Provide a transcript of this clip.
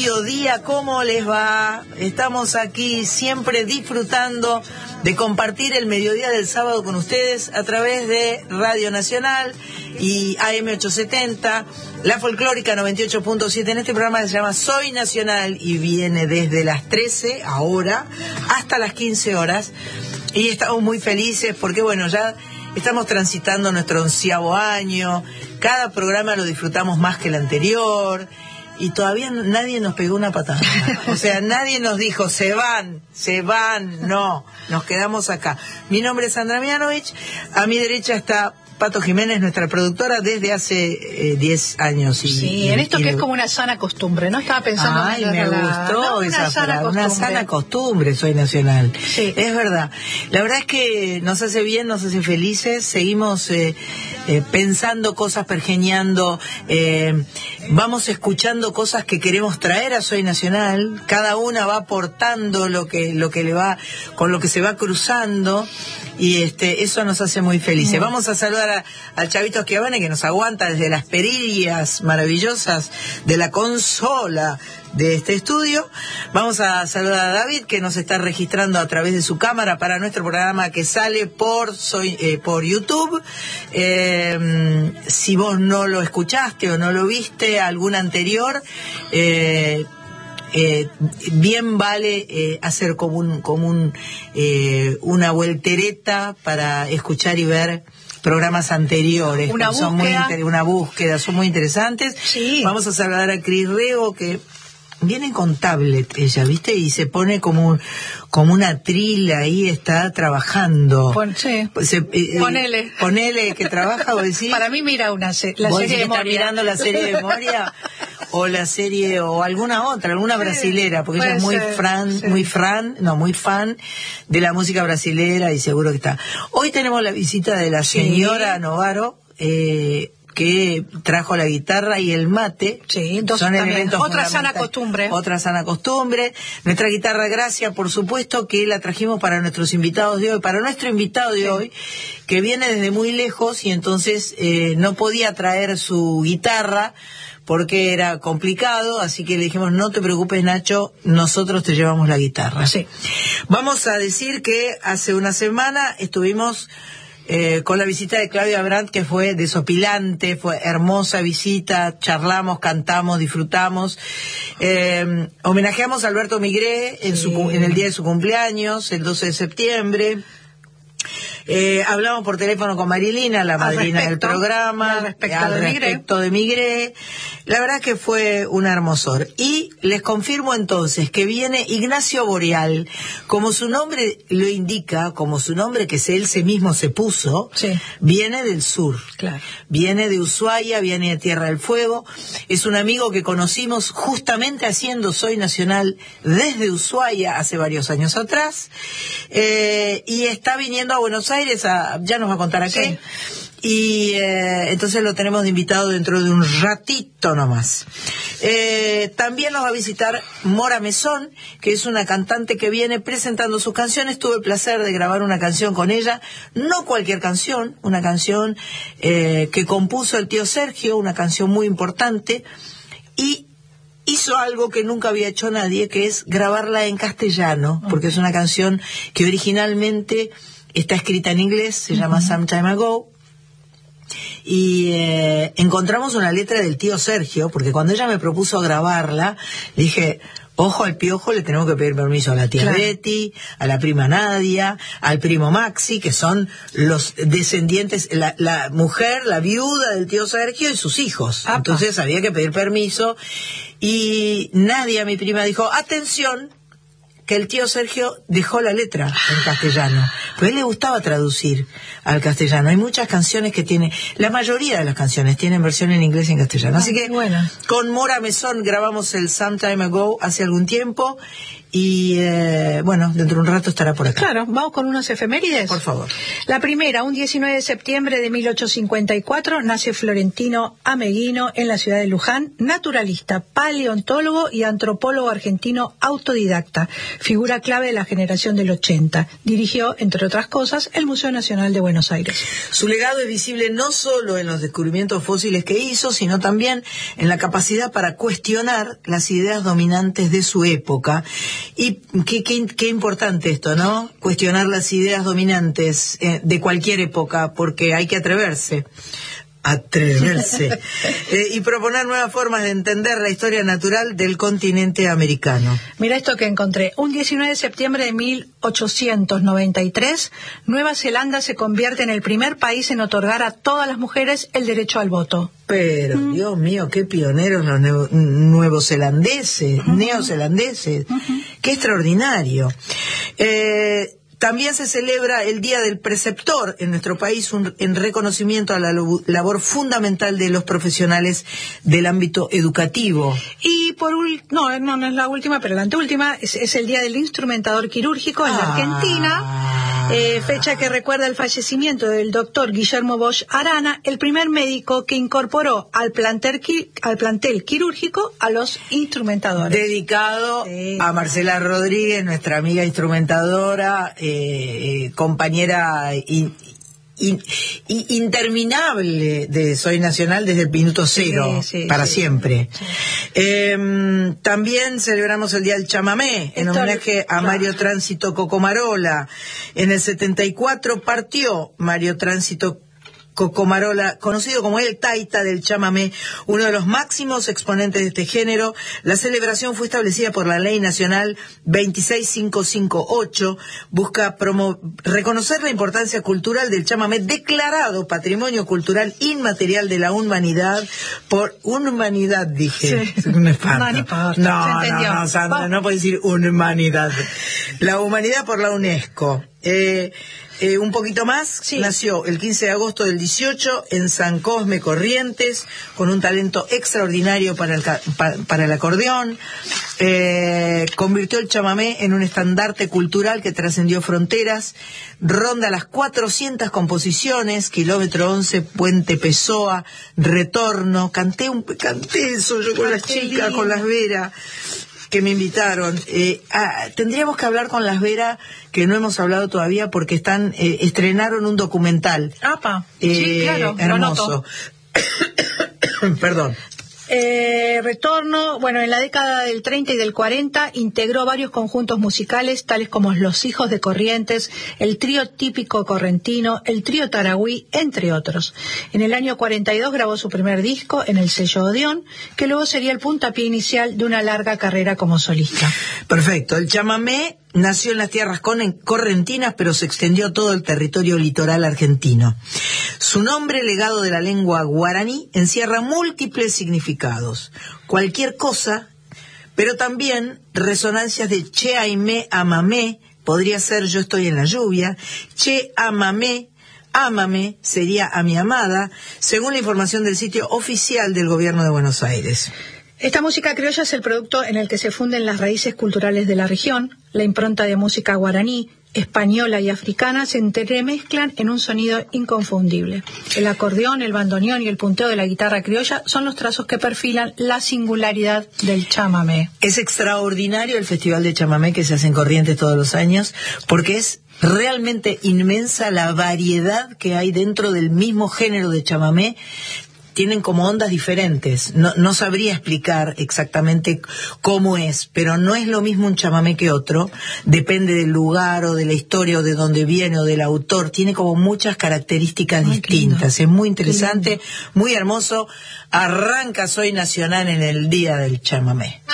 mediodía, ¿cómo les va? Estamos aquí siempre disfrutando de compartir el mediodía del sábado con ustedes a través de Radio Nacional y AM870, la folclórica 98.7, en este programa que se llama Soy Nacional y viene desde las 13 ahora hasta las 15 horas y estamos muy felices porque bueno, ya estamos transitando nuestro 11º año, cada programa lo disfrutamos más que el anterior y todavía nadie nos pegó una patada. O sea, nadie nos dijo, se van, no, nos quedamos acá. Mi nombre es Sandra Mianovich, a mi derecha está Pato Jiménez, nuestra productora, desde hace 10 años. Sí, en esto que es como una sana costumbre, ¿no? Estaba pensando... Ay, me gustó esa frase, una sana costumbre, Soy Nacional. Sí. Es verdad. La verdad es que nos hace bien, nos hace felices, seguimos pensando cosas, pergeñando, vamos escuchando cosas que queremos traer a Soy Nacional, cada una va aportando lo que le va, con lo que se va cruzando, y eso nos hace muy felices. Vamos a saludar al Chavito Schiavone, que nos aguanta desde las perillas maravillosas de la consola de este estudio. Vamos a saludar a David, que nos está registrando a través de su cámara para nuestro programa que sale por YouTube. Si vos no lo escuchaste o no lo viste, algún anterior, bien vale hacer como una voltereta para escuchar y ver programas anteriores. Una búsqueda, son muy interesantes. Sí. Vamos a saludar a Cris Rego, que viene con tablet ella, ¿viste? Y se pone como una trila ahí, está trabajando. Sí. Ponele que trabaja, vos decís. Para mí mira la serie de Moria. ¿Está mirando la serie de Moria? O la serie, o alguna otra, alguna brasilera, porque ella es muy fan de la música brasilera y seguro que está. Hoy tenemos la visita de la señora Novaro, que trajo la guitarra y el mate. Sí, son elementos otra sana costumbre. Otra sana costumbre. Nuestra guitarra Gracia, por supuesto, que la trajimos para nuestros invitados de hoy, para nuestro invitado de hoy, que viene desde muy lejos y entonces no podía traer su guitarra porque era complicado, así que le dijimos, no te preocupes, Nacho, nosotros te llevamos la guitarra. Sí. Vamos a decir que hace una semana estuvimos con la visita de Claudia Brandt, que fue desopilante, fue hermosa visita, charlamos, cantamos, disfrutamos, homenajeamos a Alberto Migré en el día de su cumpleaños, el 12 de septiembre. Hablamos por teléfono con Marilina, la madrina del programa, al respecto de Migré. La verdad que fue un hermosor. Y les confirmo entonces que viene Ignacio Boreal, como su nombre lo indica, como su nombre que él mismo se puso, viene del sur. Claro. Viene de Ushuaia, viene de Tierra del Fuego. Es un amigo que conocimos justamente haciendo Soy Nacional desde Ushuaia hace varios años atrás. Y está viniendo a Buenos Aires, ya nos va a contar a qué. Y entonces lo tenemos de invitado dentro de un ratito nomás. También nos va a visitar Mora Mesón, que es una cantante que viene presentando sus canciones. Tuve el placer de grabar una canción con ella, no cualquier canción, una canción que compuso el tío Sergio, una canción muy importante, y hizo algo que nunca había hecho nadie, que es grabarla en castellano, porque es una canción que originalmente está escrita en inglés, se llama Some Time Ago, y encontramos una letra del tío Sergio, porque cuando ella me propuso grabarla, le dije, ojo al piojo, le tenemos que pedir permiso a la tía Betty, a la prima Nadia, al primo Maxi, que son los descendientes, la mujer, la viuda del tío Sergio y sus hijos. Apa. Entonces había que pedir permiso, y Nadia, mi prima, dijo, atención, que el tío Sergio dejó la letra en castellano, pues a él le gustaba traducir al castellano. Hay muchas canciones que tiene, la mayoría de las canciones tienen versión en inglés y en castellano. Así que con Mora Mesón grabamos el Some Time Ago hace algún tiempo, y bueno, dentro de un rato estará por acá. Claro, vamos con unas efemérides. Por favor. La primera, un 19 de septiembre de 1854, nace Florentino Ameghino en la ciudad de Luján, naturalista, paleontólogo y antropólogo argentino autodidacta, figura clave de la generación del 80. Dirigió, entre otras cosas, el Museo Nacional de Buenos Aires. Su legado es visible no solo en los descubrimientos fósiles que hizo, sino también en la capacidad para cuestionar las ideas dominantes de su época. Y qué importante esto, ¿no? Cuestionar las ideas dominantes de cualquier época, porque hay que atreverse y proponer nuevas formas de entender la historia natural del continente americano. Mira esto que encontré. Un 19 de septiembre de 1893, Nueva Zelanda se convierte en el primer país en otorgar a todas las mujeres el derecho al voto. Pero, Dios mío, qué pioneros los neozelandeses. Qué extraordinario. También se celebra el Día del Preceptor en nuestro país, en reconocimiento a la labor fundamental de los profesionales del ámbito educativo. Y no es la última, pero la anteúltima, es el Día del Instrumentador Quirúrgico en la Argentina. Fecha que recuerda el fallecimiento del doctor Guillermo Bosch Arana, el primer médico que incorporó al plantel quirúrgico a los instrumentadores. Dedicado a Marcela Rodríguez, nuestra amiga instrumentadora, compañera interminable de Soy Nacional desde el minuto cero, siempre. También celebramos el Día del Chamamé, en homenaje a Mario Tránsito Cocomarola. En el 74 partió Mario Tránsito Cocomarola, conocido como el Taita del chamamé, uno de los máximos exponentes de este género. La celebración fue establecida por la Ley Nacional 26558, busca reconocer la importancia cultural del chamamé, declarado Patrimonio Cultural Inmaterial de la Humanidad por humanidad, dije. Sí. No, Sandra, no puedes decir humanidad. La humanidad por la UNESCO. Un poquito más, nació el 15 de agosto del 18 en San Cosme, Corrientes, con un talento extraordinario para el acordeón. Convirtió el chamamé en un estandarte cultural que trascendió fronteras, ronda las 400 composiciones, Kilómetro 11, Puente Pessoa, Retorno. Canté eso yo con las chicas, con las Vera, que me invitaron. Tendríamos que hablar con las Vera, que no hemos hablado todavía, porque estrenaron un documental. Sí, claro, hermoso. Perdón. Retorno, en la década del 30 y del 40 integró varios conjuntos musicales, tales como Los Hijos de Corrientes, el Trío Típico Correntino, el Trío Taragüí, entre otros. En el año 42 grabó su primer disco en el sello Odeón, que luego sería el puntapié inicial de una larga carrera como solista. Perfecto. El chamamé nació en las tierras correntinas, pero se extendió a todo el territorio litoral argentino. Su nombre, legado de la lengua guaraní, encierra múltiples significados. Cualquier cosa, pero también resonancias de che aimé amamé, podría ser yo estoy en la lluvia, che amamé, ámame sería a mi amada, según la información del sitio oficial del Gobierno de Buenos Aires. Esta música criolla es el producto en el que se funden las raíces culturales de la región. La impronta de música guaraní, española y africana se entremezclan en un sonido inconfundible. El acordeón, el bandoneón y el punteo de la guitarra criolla son los trazos que perfilan la singularidad del chamamé. Es extraordinario el Festival de Chamamé que se hace en Corrientes todos los años, porque es realmente inmensa la variedad que hay dentro del mismo género de chamamé. Tienen como ondas diferentes. No sabría explicar exactamente cómo es, pero no es lo mismo un chamamé que otro. Depende del lugar o de la historia o de dónde viene o del autor. Tiene como muchas características distintas. Es muy interesante, muy hermoso. Arranca Soy Nacional en el Día del Chamamé.